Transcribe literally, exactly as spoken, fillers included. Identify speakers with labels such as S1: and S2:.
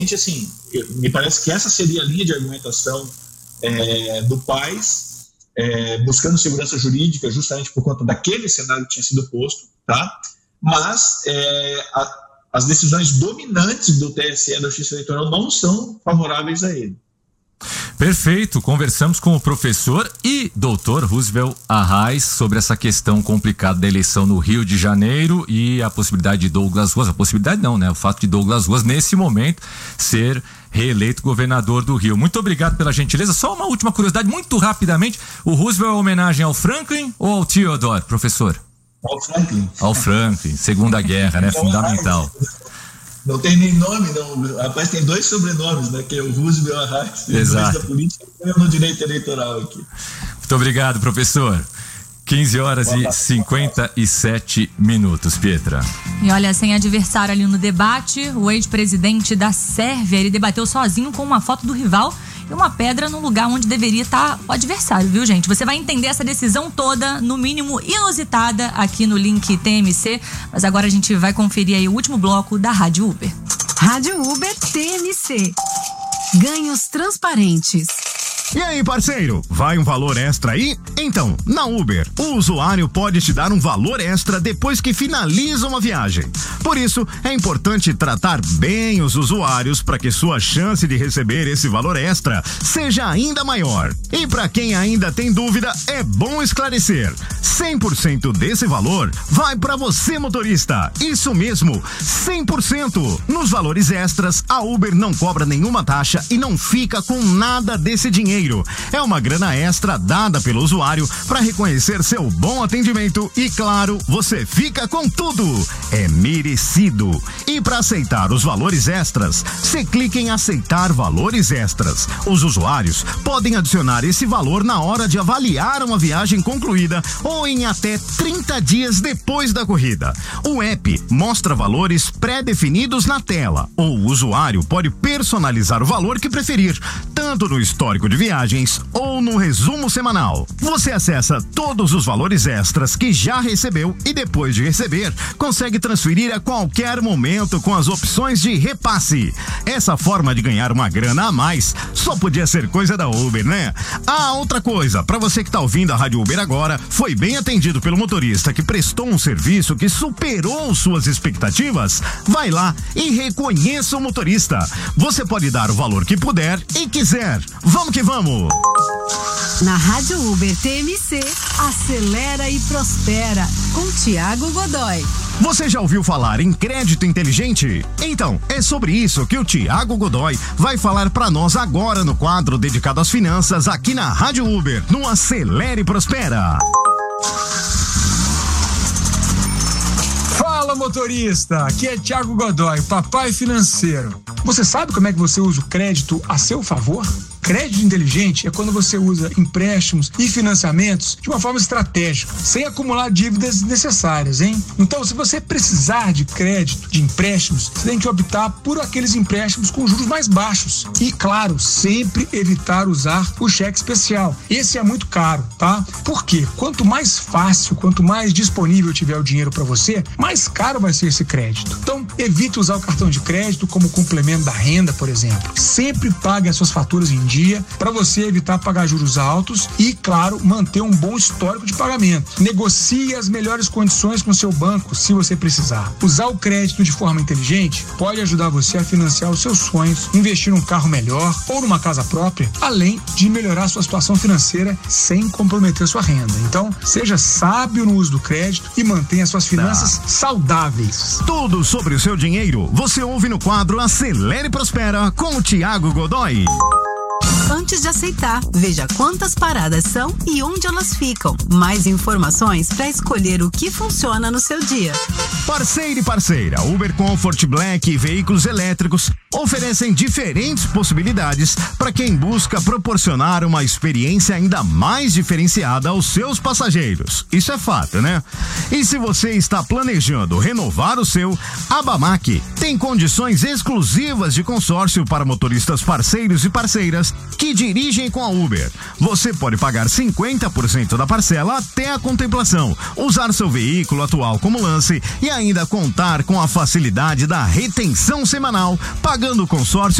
S1: assim, me parece que essa seria a linha de argumentação é, do Paes, é, buscando segurança jurídica justamente por conta daquele cenário que tinha sido posto, tá? Mas é, a, as decisões dominantes do T S E da Justiça Eleitoral não são favoráveis a ele.
S2: Perfeito, conversamos com o professor e doutor Roosevelt Arraes sobre essa questão complicada da eleição no Rio de Janeiro e a possibilidade de Douglas Ruas, a possibilidade não, né? O fato de Douglas Ruas, nesse momento, ser reeleito governador do Rio. Muito obrigado pela gentileza. Só uma última curiosidade, muito rapidamente, o Roosevelt é homenagem ao Franklin ou ao Theodore, professor?
S1: Ao Franklin.
S2: Ao Franklin, Segunda Guerra, né? Fundamental.
S1: Não tem nem nome, não. Rapaz, tem dois sobrenomes, né? Que é o Roosevelt Arraes,
S2: exato,
S1: da política e no direito eleitoral aqui.
S2: Muito obrigado, professor. quinze horas e cinquenta e sete minutos, Pietra.
S3: E olha, sem adversário ali no debate, o ex-presidente da Sérvia, ele debateu sozinho com uma foto do rival e uma pedra no lugar onde deveria estar o adversário, viu, gente? Você vai entender essa decisão toda, no mínimo inusitada, aqui no link T M C. Mas agora a gente vai conferir aí o último bloco da Rádio Uber.
S4: Rádio Uber T M C. Ganhos transparentes.
S5: E aí, parceiro, vai um valor extra aí? Então, na Uber, o usuário pode te dar um valor extra depois que finaliza uma viagem. Por isso, é importante tratar bem os usuários para que sua chance de receber esse valor extra seja ainda maior. E para quem ainda tem dúvida, é bom esclarecer. cem por cento desse valor vai para você, motorista. Isso mesmo, cem por cento. Nos valores extras, a Uber não cobra nenhuma taxa e não fica com nada desse dinheiro. É uma grana extra dada pelo usuário para reconhecer seu bom atendimento e, claro, você fica com tudo. É merecido. E para aceitar os valores extras, você clica em aceitar valores extras. Os usuários podem adicionar esse valor na hora de avaliar uma viagem concluída ou em até trinta dias depois da corrida. O app mostra valores pré-definidos na tela, ou o usuário pode personalizar o valor que preferir, tanto no histórico de viagem viagens ou no resumo semanal. Você acessa todos os valores extras que já recebeu e depois de receber, consegue transferir a qualquer momento com as opções de repasse. Essa forma de ganhar uma grana a mais só podia ser coisa da Uber, né? Ah, outra coisa, para você que tá ouvindo a Rádio Uber agora, foi bem atendido pelo motorista que prestou um serviço que superou suas expectativas? Vai lá e reconheça o motorista. Você pode dar o valor que puder e quiser. Vamos que vamos!
S4: Na Rádio Uber T M C, acelera e prospera com Tiago Godoy.
S5: Você já ouviu falar em crédito inteligente? Então, é sobre isso que o Tiago Godoy vai falar para nós agora no quadro dedicado às finanças aqui na Rádio Uber, no Acelera e Prospera.
S6: Fala, motorista, aqui é Tiago Godoy, papai financeiro. Você sabe como é que você usa o crédito a seu favor? Crédito inteligente é quando você usa empréstimos e financiamentos de uma forma estratégica, sem acumular dívidas desnecessárias, hein? Então, se você precisar de crédito, de empréstimos, você tem que optar por aqueles empréstimos com juros mais baixos. E, claro, sempre evitar usar o cheque especial. Esse é muito caro, tá? Por quê? Quanto mais fácil, quanto mais disponível tiver o dinheiro para você, mais caro vai ser esse crédito. Então, evite usar o cartão de crédito como complemento da renda, por exemplo. Sempre pague as suas faturas em dia para você evitar pagar juros altos e, claro, manter um bom histórico de pagamento. Negocie as melhores condições com seu banco se você precisar. Usar o crédito de forma inteligente pode ajudar você a financiar os seus sonhos, investir num carro melhor ou numa casa própria, além de melhorar sua situação financeira sem comprometer sua renda. Então, seja sábio no uso do crédito e mantenha suas finanças tá. saudáveis.
S5: Tudo sobre o seu dinheiro você ouve no quadro Acelera e Prospera com o Tiago Godoy.
S4: Antes de aceitar, veja quantas paradas são e onde elas ficam. Mais informações para escolher o que funciona no seu dia.
S5: Parceiro e parceira, Uber Comfort Black e veículos elétricos oferecem diferentes possibilidades para quem busca proporcionar uma experiência ainda mais diferenciada aos seus passageiros. Isso é fato, né? E se você está planejando renovar o seu, a Bamac tem condições exclusivas de consórcio para motoristas parceiros e parceiras que dirigem com a Uber. Você pode pagar cinquenta por cento da parcela até a contemplação, usar seu veículo atual como lance e ainda contar com a facilidade da retenção semanal, pagando pagando o consórcio